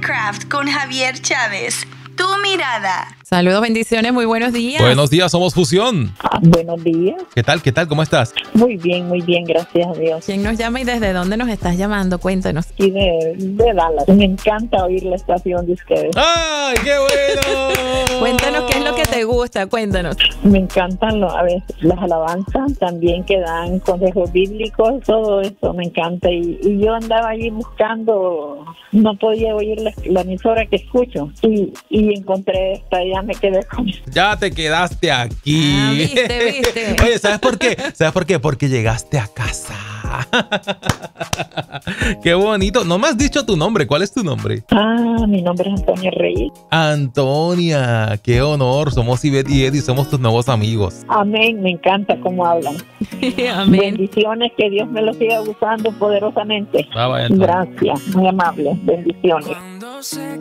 Craft con Javier Chávez. Tu mirada. Saludos, bendiciones, muy buenos días. Buenos días, somos Fusión. Buenos días. ¿Qué tal? ¿Cómo estás? Muy bien, gracias a Dios. ¿Quién nos llama y desde dónde nos estás llamando? Cuéntanos. Aquí de Dallas. Me encanta oír la estación de ustedes. ¡Ay, qué bueno! Cuéntanos qué es lo que te gusta, cuéntanos. Me encantan a veces las alabanzas, también que dan consejos bíblicos, todo eso me encanta. Y yo andaba allí buscando, no podía oír la emisora que escucho. Y encontré esta, ya me quedé con eso. Ya te quedaste aquí. Ah, viste. Oye, ¿sabes por qué? Porque llegaste a casa. Qué bonito. No me has dicho tu nombre. ¿Cuál es tu nombre? Mi nombre es Antonia Reyes. Antonia, qué honor. Somos Ivette y Eddie, somos tus nuevos amigos. Amén, me encanta cómo hablan. Amén. Bendiciones, que Dios me lo siga usando poderosamente. Vaya, Antonia. Gracias, muy amable. Bendiciones. Cuando se